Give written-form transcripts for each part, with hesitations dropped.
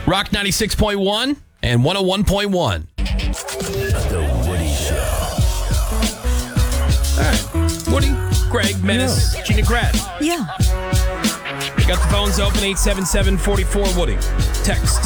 Rock 96.1 and 101.1. The Woody Show. All right. Woody, Greg, Menace, Gina Grad. Yeah. We got the phones open, 877-44-WOODY. Text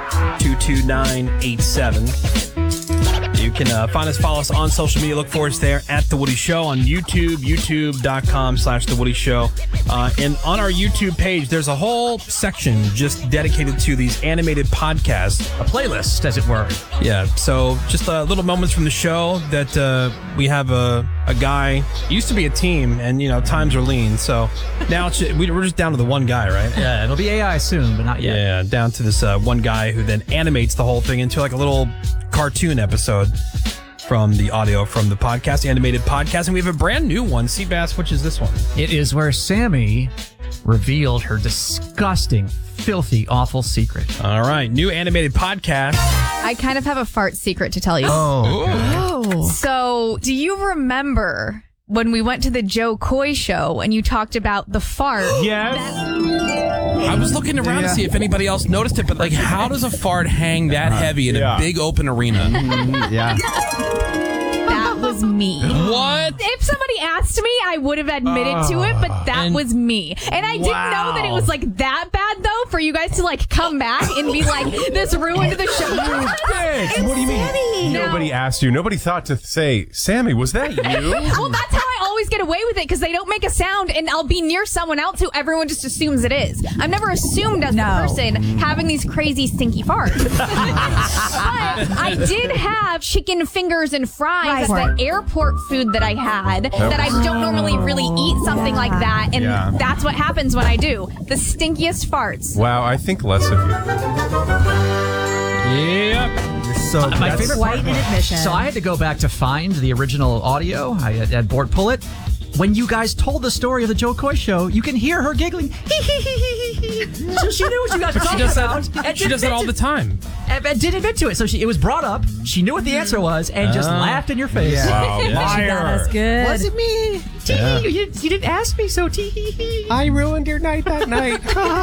22987. You can find us, follow us on social media. Look for us there at The Woody Show on YouTube, youtube.com/The Woody Show. And on our YouTube page, there's a whole section just dedicated to these animated podcasts. A playlist, as it were. Yeah, so just little moments from the show that we have a guy, used to be a team, and, times are lean. So now we're just down to the one guy, right? Yeah, it'll be AI soon, but not yet. Yeah, down to this one guy who then animates the whole thing into like a little cartoon episode from the audio from the podcast, animated podcast. And we have a brand new one. Seabass, which is this one? It is where Sammy revealed her disgusting, filthy, awful secret. All right, new animated podcast. I kind of have a fart secret to tell you. Oh. So, do you remember when we went to the Joe Coy show and you talked about the fart? Yes. I was looking around to see if anybody else noticed it, but how does a fart hang that heavy in a big open arena? Yeah. That was me. What? If somebody asked me, I would have admitted to it, but that was me. And I didn't know that it was that bad, though, for you guys to come back and be like, this ruined the show. What do you mean? Nobody asked you. Nobody thought to say, Sammy, was that you? Well, that's how I always get away with it, because they don't make a sound, and I'll be near someone else who everyone just assumes it is. I'm never assumed as the person having these crazy stinky farts. But I did have chicken fingers and fries at the airport food that I had that I don't normally really eat something like that, and that's what happens when I do. The stinkiest farts. Wow, I think less of you. Yep. So My favorite quite part, an admission. So I had to go back to find the original audio. I had Bort pull it. When you guys told the story of the Joe Coy show, you can hear her giggling. So she knew what you guys were talking about. She does that all the time. And didn't admit to it. So it was brought up. She knew what the answer was and just laughed in your face. Yeah. Wow, That's good. Was it me? Yeah. You didn't ask me, so I ruined your night that night.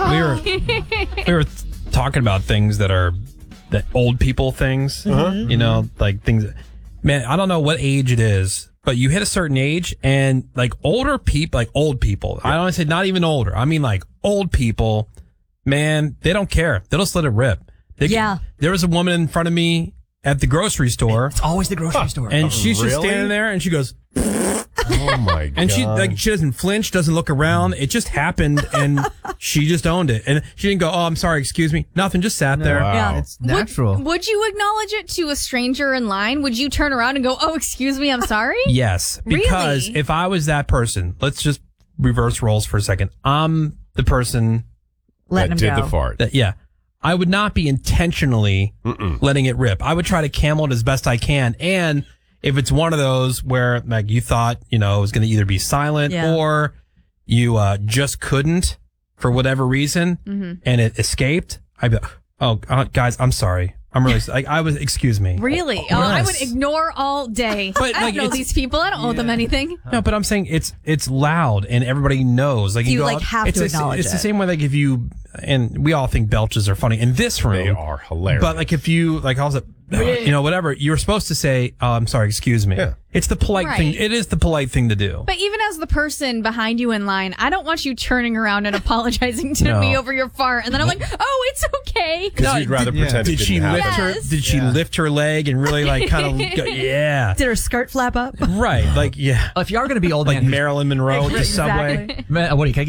We were talking about things that are the old people things, things. Man, I don't know what age it is, but you hit a certain age and older people, old people. I don't want to say not even older. I mean old people, man, they don't care. They'll just let it rip. There was a woman in front of me at the grocery store. It's always the grocery store. And she's just standing there and she goes, Oh my God. and she doesn't flinch, doesn't look around. It just happened and she just owned it. And she didn't go, oh, I'm sorry, excuse me. Nothing, just sat there. Wow. Yeah, it's natural. Would you acknowledge it to a stranger in line? Would you turn around and go, oh, excuse me, I'm sorry? Yes, because Really? if I was that person, let's just reverse roles for a second. I'm the person Letting that him did go. the fart. that, I would not be intentionally letting it rip. I would try to camel it as best I can. And if it's one of those where you thought, it was going to either be silent or you just couldn't for whatever reason and it escaped, I'd be like, oh, guys, I'm sorry. I'm really, excuse me. Really? Oh, I would ignore all day. But, I don't know these people. I don't owe them anything. No, but I'm saying it's loud and everybody knows. You have to acknowledge it's it. the same way if you, and we all think belches are funny in this room. They are hilarious. But if you also, whatever, you were supposed to say, oh, I'm sorry, excuse me. Yeah. It's the polite thing. It is the polite thing to do. But even as the person behind you in line, I don't want you turning around and apologizing to me over your fart. And then I'm like, oh, it's okay. Because you'd rather pretend it Did she didn't lift happen. her? Yes. Did she lift her leg and really kind of go, yeah, Did her skirt flap up? right? If you are going to be old, man, Marilyn Monroe at the subway. Exactly. Man, what do you